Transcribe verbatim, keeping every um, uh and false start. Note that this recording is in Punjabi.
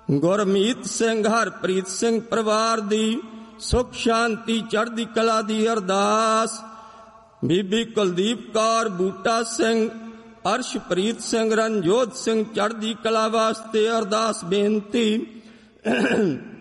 ਗੁਰਮੀਤ ਸਿੰਘ, ਹਰਪ੍ਰੀਤ ਸਿੰਘ ਪਰਿਵਾਰ ਦੀ ਸੁਖ ਸ਼ਾਂਤੀ ਚੜ੍ਹਦੀ ਕਲਾ ਦੀ ਅਰਦਾਸ। ਬੀਬੀ ਕੁਲਦੀਪ ਕੌਰ, ਬੂਟਾ ਸਿੰਘ, ਅਰਸ਼ਪ੍ਰੀਤ ਸਿੰਘ, ਰਣਜੋਤ ਸਿੰਘ ਚੜ੍ਹਦੀ ਕਲਾ ਵਾਸਤੇ ਅਰਦਾਸ ਬੇਨਤੀ।